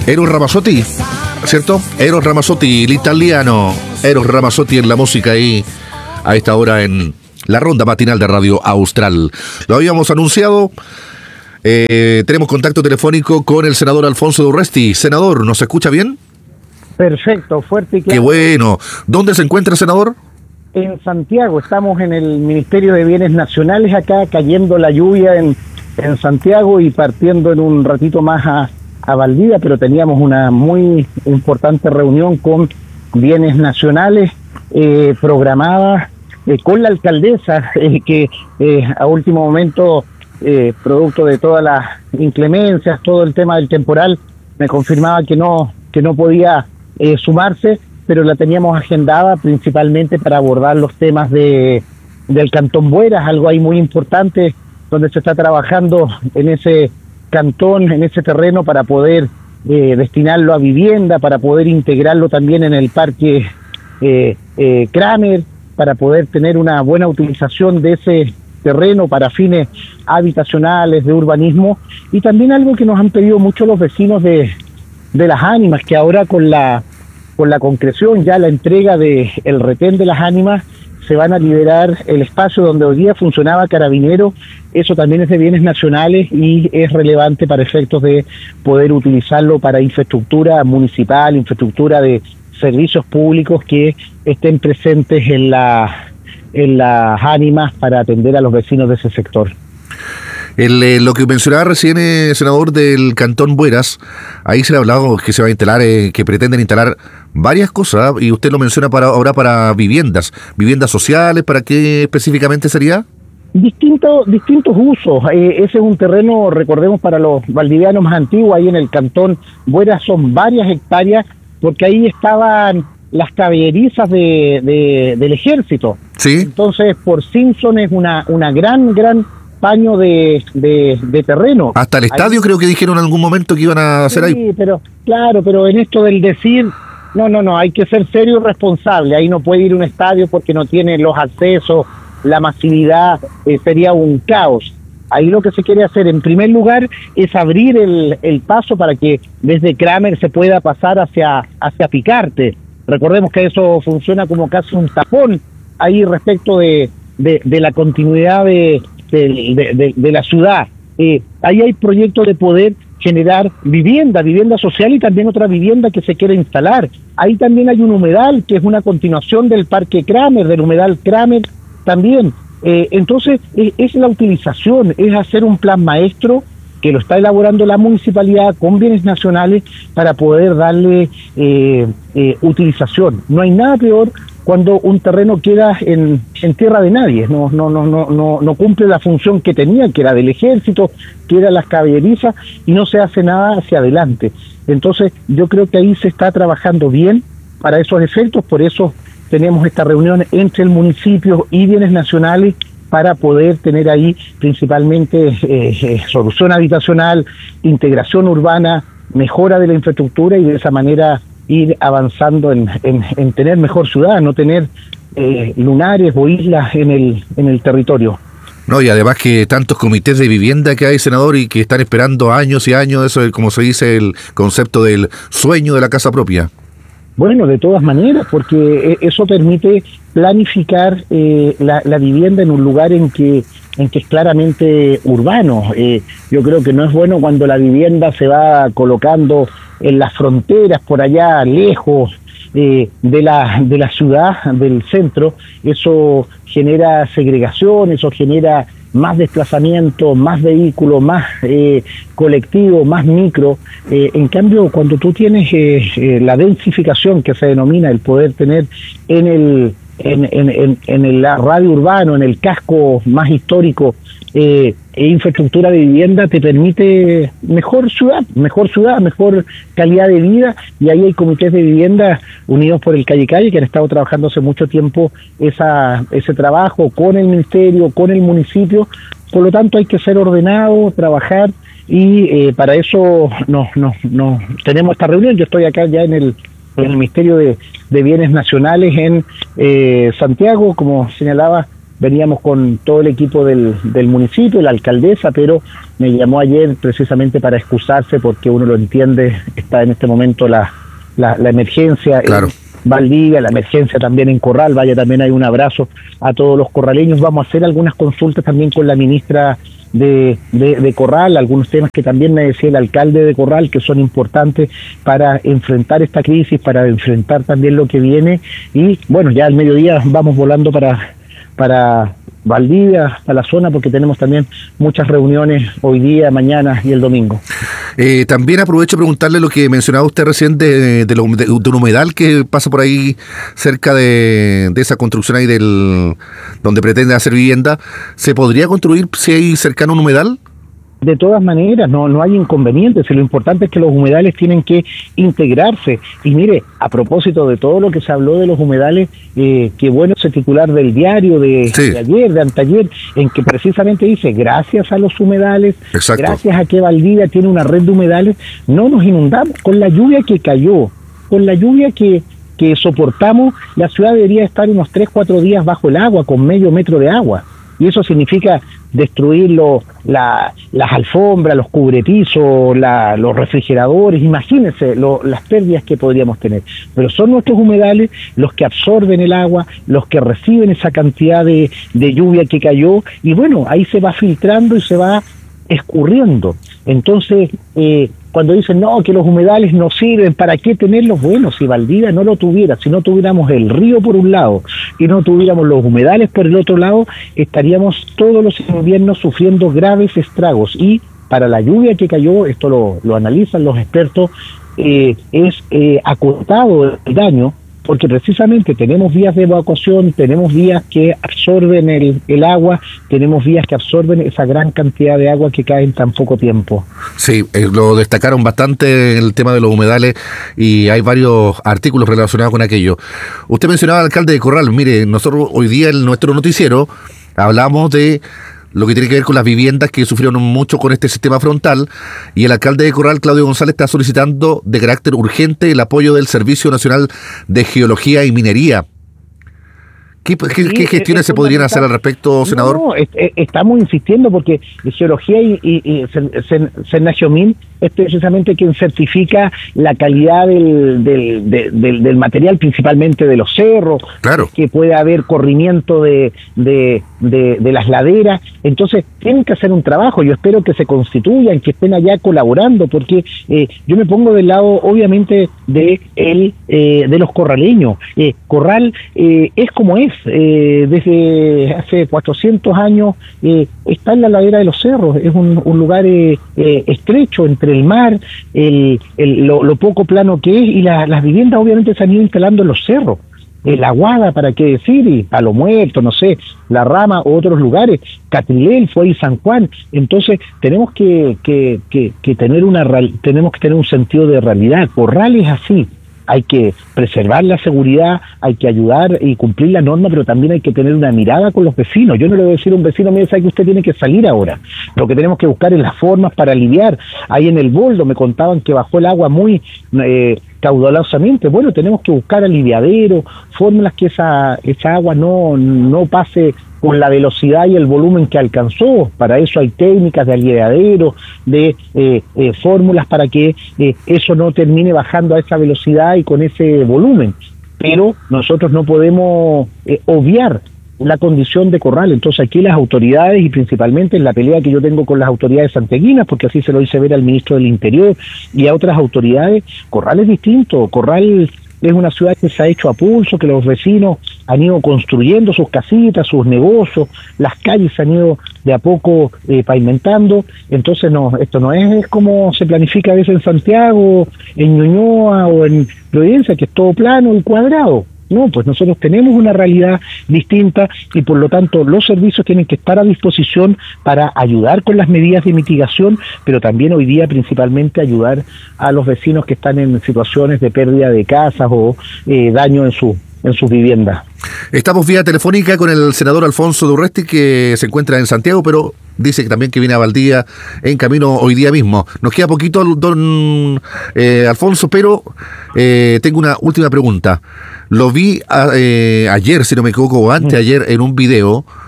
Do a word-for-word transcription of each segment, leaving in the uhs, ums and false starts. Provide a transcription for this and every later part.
Eros Ramazzotti, ¿cierto? Eros Ramazzotti, el italiano. Eros Ramazzotti en la música ahí a esta hora en la ronda matinal de Radio Austral. Lo habíamos anunciado. Eh, tenemos contacto telefónico con el senador Alfonso de Urresti. Senador, ¿nos escucha bien? Perfecto, fuerte y claro. Qué bueno. ¿Dónde se encuentra, senador? En Santiago, estamos en el Ministerio de Bienes Nacionales, acá cayendo la lluvia en, en Santiago y partiendo en un ratito más a, a Valdivia, pero teníamos una muy importante reunión con Bienes Nacionales eh, programada eh, con la alcaldesa, eh, que eh, a último momento, eh, producto de todas las inclemencias, todo el tema del temporal, me confirmaba que no, que no podía eh, sumarse, pero la teníamos agendada principalmente para abordar los temas de del Cantón Bueras, algo ahí muy importante, donde se está trabajando en ese cantón, en ese terreno, para poder eh, destinarlo a vivienda, para poder integrarlo también en el parque eh, eh, Kramer, para poder tener una buena utilización de ese terreno para fines habitacionales, de urbanismo, y también algo que nos han pedido mucho los vecinos de, de Las Ánimas, que ahora con la con la concreción, ya la entrega de el retén de Las Ánimas, se van a liberar el espacio donde hoy día funcionaba Carabinero. Eso también es de bienes nacionales y es relevante para efectos de poder utilizarlo para infraestructura municipal, infraestructura de servicios públicos que estén presentes en la en Las Ánimas para atender a los vecinos de ese sector. El, eh, lo que mencionaba recién, eh, senador, del Cantón Bueras, ahí se le ha hablado que se va a instalar, eh, que pretenden instalar varias cosas, y usted lo menciona para ahora para viviendas, viviendas sociales. ¿Para qué específicamente sería? Distintos distintos usos. Eh, ese es un terreno, recordemos, para los valdivianos más antiguos, ahí en el Cantón Bueras son varias hectáreas, porque ahí estaban las caballerizas de, de, del ejército. Sí. Entonces, por Simpson es una, una gran, gran paño de, de, de terreno. Hasta el estadio ahí, creo que dijeron en algún momento que iban a hacer sí, ahí. Sí, pero claro, pero en esto del decir, no, no, no, hay que ser serio y responsable. Ahí no puede ir un estadio porque no tiene los accesos, la masividad, eh, sería un caos. Ahí lo que se quiere hacer, en primer lugar, es abrir el, el paso para que desde Kramer se pueda pasar hacia, hacia Picarte. Recordemos que eso funciona como casi un tapón ahí respecto de, de, de la continuidad de De, de, de, de la ciudad. Eh, ahí hay proyectos de poder generar vivienda, vivienda social y también otra vivienda que se quiere instalar. Ahí también hay un humedal que es una continuación del Parque Kramer, del humedal Kramer también. Eh, entonces, eh, es la utilización, es hacer un plan maestro que lo está elaborando la municipalidad con bienes nacionales para poder darle eh, eh, utilización. No hay nada peor cuando un terreno queda en, en tierra de nadie, no, no, no, no, no, no cumple la función que tenía, que era del ejército, que era las caballerizas, y no se hace nada hacia adelante. Entonces, yo creo que ahí se está trabajando bien para esos efectos, por eso tenemos esta reunión entre el municipio y bienes nacionales para poder tener ahí principalmente eh, eh, solución habitacional, integración urbana, mejora de la infraestructura y de esa manera ir avanzando en, en, en tener mejor ciudad, no tener eh, lunares o islas en el en el territorio. No, y además que tantos comités de vivienda que hay, senador, y que están esperando años y años, eso es como se dice el concepto del sueño de la casa propia. Bueno, de todas maneras, porque eso permite planificar eh, la, la vivienda en un lugar en que en que es claramente urbano. Eh, yo creo que no es bueno cuando la vivienda se va colocando en las fronteras, por allá lejos eh, de la de la ciudad, del centro. Eso genera segregación, eso genera más desplazamiento, más vehículos, más eh, colectivo, más micro. Eh, en cambio, cuando tú tienes eh, eh, la densificación que se denomina, el poder tener en el en, en, en, en el radio urbano, en el casco más histórico, eh, e infraestructura de vivienda, te permite mejor ciudad, mejor ciudad, mejor calidad de vida, y ahí hay comités de vivienda unidos por el Calle Calle que han estado trabajando hace mucho tiempo esa ese trabajo con el ministerio, con el municipio. Por lo tanto, hay que ser ordenado, trabajar, y eh, para eso nos, nos, nos tenemos esta reunión. Yo estoy acá ya en el en el Ministerio de, de Bienes Nacionales en eh, Santiago, como señalaba veníamos con todo el equipo del, del municipio, la alcaldesa, pero me llamó ayer precisamente para excusarse porque uno lo entiende, está en este momento la, la, la emergencia claro. en Valdivia, la emergencia también en Corral. Vaya, también hay un abrazo a todos los corraleños. Vamos a hacer algunas consultas también con la ministra de, de, de Corral, algunos temas que también me decía el alcalde de Corral que son importantes para enfrentar esta crisis, para enfrentar también lo que viene. Y bueno, ya al mediodía vamos volando para para Valdivia, a la zona, porque tenemos también muchas reuniones hoy día, mañana y el domingo. Eh, también aprovecho a preguntarle lo que mencionaba usted recién de, de, lo, de, de un humedal que pasa por ahí cerca de, de esa construcción ahí del donde pretende hacer vivienda. ¿Se podría construir si hay cercano un humedal? De todas maneras, no no hay inconvenientes. Lo importante es que los humedales tienen que integrarse. Y mire, a propósito de todo lo que se habló de los humedales, eh, qué bueno ese titular del diario de, sí. de ayer, de anteayer, en que precisamente dice, gracias a los humedales, Exacto. gracias a que Valdivia tiene una red de humedales, no nos inundamos. Con la lluvia que cayó, con la lluvia que, que soportamos, la ciudad debería estar unos tres, cuatro días bajo el agua, con medio metro de agua. Y eso significa destruir lo, la, las alfombras, los cubrepisos, la, los refrigeradores. Imagínense lo, las pérdidas que podríamos tener. Pero son nuestros humedales los que absorben el agua, los que reciben esa cantidad de, de lluvia que cayó. Y bueno, ahí se va filtrando y se va escurriendo. Entonces, eh, cuando dicen, no, que los humedales no sirven, ¿para qué tenerlos? Bueno, si Valdivia no lo tuviera, si no tuviéramos el río por un lado y no tuviéramos los humedales por el otro lado, estaríamos todos los inviernos sufriendo graves estragos. Y para la lluvia que cayó, esto lo, lo analizan los expertos, eh, es eh, acotado el daño, porque precisamente tenemos vías de evacuación, tenemos vías que absorben el, el agua, tenemos vías que absorben esa gran cantidad de agua que cae en tan poco tiempo. Sí, eh, lo destacaron bastante el tema de los humedales y hay varios artículos relacionados con aquello. Usted mencionaba al alcalde de Corral. Mire, nosotros hoy día en nuestro noticiero hablamos de lo que tiene que ver con las viviendas que sufrieron mucho con este sistema frontal, y el alcalde de Corral, Claudio González, está solicitando de carácter urgente el apoyo del Servicio Nacional de Geología y Minería. ¿Qué, qué, sí, ¿qué gestiones se podrían hacer al respecto, senador? No, est estamos insistiendo porque Geología y, y, y Sennageomin es precisamente quien certifica la calidad del, del, del, del, del material, principalmente de los cerros, claro, que puede haber corrimiento de, de, de, de las laderas. Entonces tienen que hacer un trabajo. Yo espero que se constituyan, que estén allá colaborando, porque eh, yo me pongo del lado, obviamente, de el eh, de los corraleños. Eh, Corral eh, es como es. Eh, desde hace cuatrocientos años eh, está en la ladera de los cerros. Es un, un lugar eh, eh, estrecho entre el mar, el, el, lo, lo poco plano que es, y la, las viviendas obviamente se han ido instalando en los cerros. Eh, la Guada, para qué decir, y Palo Muerto, no sé, La Rama u otros lugares, Catrilel, fue y San Juan. Entonces tenemos que, que, que, que tener una tenemos que tener un sentido de realidad. Corral es así. Hay que preservar la seguridad, hay que ayudar y cumplir la norma, pero también hay que tener una mirada con los vecinos. Yo no le voy a decir a un vecino, mire, sabe que usted tiene que salir ahora. Lo que tenemos que buscar es las formas para aliviar. Ahí en el Boldo me contaban que bajó el agua muy eh, caudalosamente. Bueno, tenemos que buscar aliviaderos, fórmulas que esa esa agua no, no pase con la velocidad y el volumen que alcanzó. Para eso hay técnicas de aliviadero, de eh, eh, fórmulas para que eh, eso no termine bajando a esa velocidad y con ese volumen. Pero nosotros no podemos eh, obviar la condición de Corral. Entonces aquí las autoridades, y principalmente en la pelea que yo tengo con las autoridades santiaguinas, porque así se lo hice ver al ministro del Interior y a otras autoridades, Corral es distinto. Corral es una ciudad que se ha hecho a pulso, que los vecinos han ido construyendo sus casitas, sus negocios, las calles se han ido de a poco eh, pavimentando. Entonces no, esto no es, es como se planifica a veces en Santiago, en Ñuñoa o en Providencia, que es todo plano y cuadrado. No, pues nosotros tenemos una realidad distinta y por lo tanto los servicios tienen que estar a disposición para ayudar con las medidas de mitigación, pero también hoy día principalmente ayudar a los vecinos que están en situaciones de pérdida de casas o eh, daño en su en sus viviendas. Estamos vía telefónica con el senador Alfonso de Urresti, que se encuentra en Santiago, pero dice que también que viene a Valdivia en camino hoy día mismo. Nos queda poquito, don eh, Alfonso, pero eh, tengo una última pregunta. Lo vi a, eh, ayer, si no me equivoco, o anteayer, en un video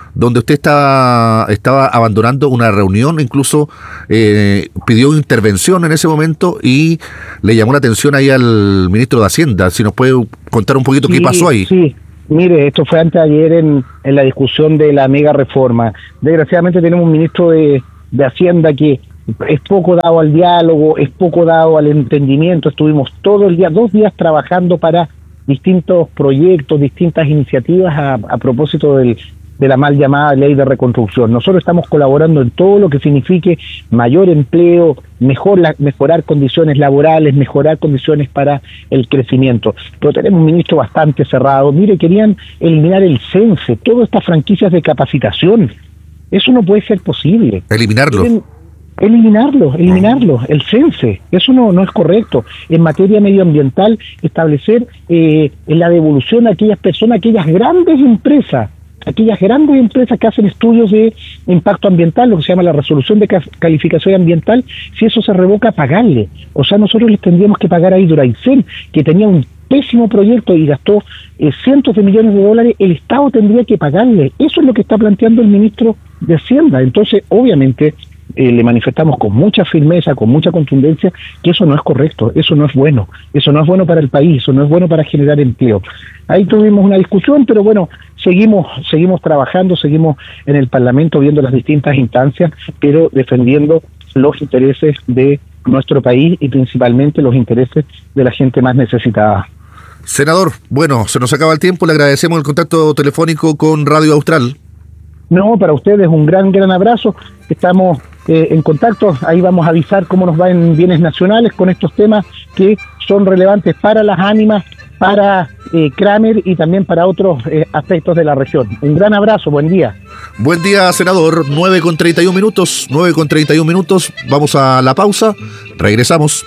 donde usted estaba, estaba abandonando una reunión, incluso eh, pidió intervención en ese momento y le llamó la atención ahí al ministro de Hacienda. Si nos puede contar un poquito sí, qué pasó ahí. Sí, mire, esto fue antes de ayer en, en la discusión de la mega reforma. Desgraciadamente tenemos un ministro de, de Hacienda que es poco dado al diálogo, es poco dado al entendimiento. Estuvimos todo el día, dos días trabajando para distintos proyectos, distintas iniciativas a, a propósito del, de la mal llamada ley de reconstrucción. Nosotros estamos colaborando en todo lo que signifique mayor empleo, mejor la, mejorar condiciones laborales, mejorar condiciones para el crecimiento. Pero tenemos un ministro bastante cerrado. Mire, querían eliminar el CENSE, todas estas franquicias de capacitación. Eso no puede ser posible. Eliminarlo. Quieren, Eliminarlo, eliminarlo, el CENSE, eso no, no es correcto. En materia medioambiental, establecer eh, la devolución a aquellas personas, aquellas grandes empresas, aquellas grandes empresas que hacen estudios de impacto ambiental, lo que se llama la resolución de calificación ambiental, si eso se revoca, pagarle. O sea, nosotros les tendríamos que pagar a Hidroaicén, que tenía un pésimo proyecto y gastó eh, cientos de millones de dólares, el Estado tendría que pagarle. Eso es lo que está planteando el ministro de Hacienda. Entonces, obviamente, Eh, le manifestamos con mucha firmeza, con mucha contundencia, que eso no es correcto, eso no es bueno, eso no es bueno para el país, eso no es bueno para generar empleo. Ahí tuvimos una discusión, pero bueno, seguimos seguimos trabajando, seguimos en el Parlamento viendo las distintas instancias, pero defendiendo los intereses de nuestro país y principalmente los intereses de la gente más necesitada. Senador, bueno, se nos acaba el tiempo, le agradecemos el contacto telefónico con Radio Austral. No, para ustedes un gran, gran abrazo. Estamos eh, en contacto. Ahí vamos a avisar cómo nos va en bienes nacionales con estos temas que son relevantes para las ánimas, para eh, Kramer y también para otros eh, aspectos de la región. Un gran abrazo, buen día. Buen día, senador. nueve con treinta y un minutos. nueve con treinta y un minutos. Vamos a la pausa. Regresamos.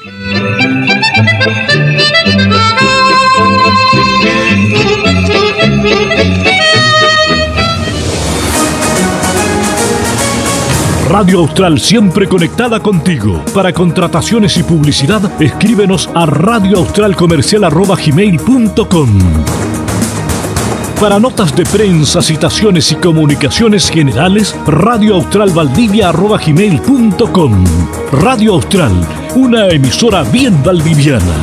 Radio Austral, siempre conectada contigo. Para contrataciones y publicidad, escríbenos a radioaustralcomercial arroba gmail punto com. Para notas de prensa, citaciones y comunicaciones generales, radioaustralvaldivia arroba gmail punto com. Radio Austral, una emisora bien valdiviana.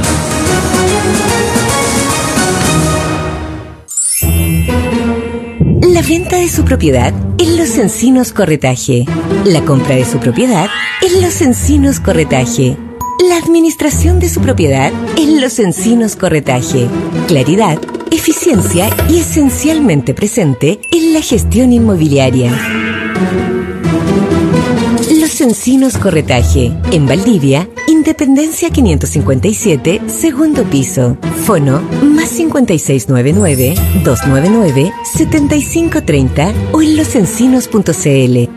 La venta de su propiedad en Los Encinos Corretaje. La compra de su propiedad en Los Encinos Corretaje. La administración de su propiedad en Los Encinos Corretaje. Claridad, eficiencia y esencialmente presente en la gestión inmobiliaria. Los Encinos Corretaje, en Valdivia, Independencia quinientos cincuenta y siete, segundo piso. Fono más cinco seis nueve nueve, dos nueve nueve, siete cinco tres cero o en losencinos punto c l.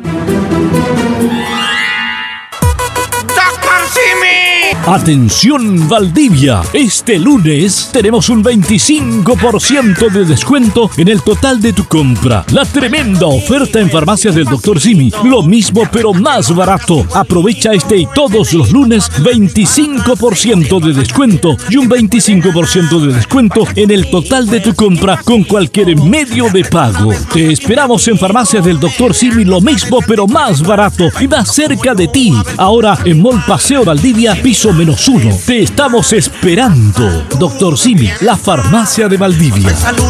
Atención Valdivia, este lunes tenemos un veinticinco por ciento de descuento en el total de tu compra. La tremenda oferta en farmacias del doctor Simi, lo mismo pero más barato. Aprovecha este y todos los lunes veinticinco por ciento de descuento y un veinticinco por ciento de descuento en el total de tu compra con cualquier medio de pago. Te esperamos en farmacias del doctor Simi, lo mismo pero más barato y más cerca de ti. Ahora en Mall Paseo Valdivia, piso menos uno. Te estamos esperando. doctor Simi, la farmacia de Valdivia.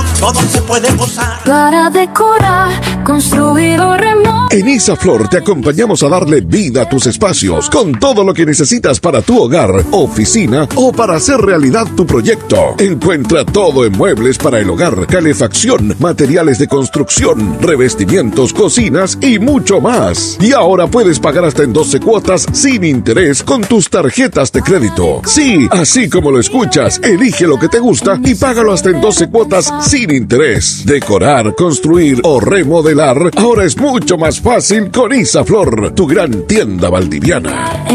Para decorar, construir o remodelar. En Isaflor te acompañamos a darle vida a tus espacios con todo lo que necesitas para tu hogar, oficina o para hacer realidad tu proyecto. Encuentra todo en muebles para el hogar, calefacción, materiales de construcción, revestimientos, cocinas y mucho más. Y ahora puedes pagar hasta en doce cuotas sin interés con tus tarjetas de crédito. Sí, así como lo escuchas, elige lo que te gusta y págalo hasta en doce cuotas sin interés. Decorar, construir o remodelar ahora es mucho más fácil con Isaflor, tu gran tienda valdiviana.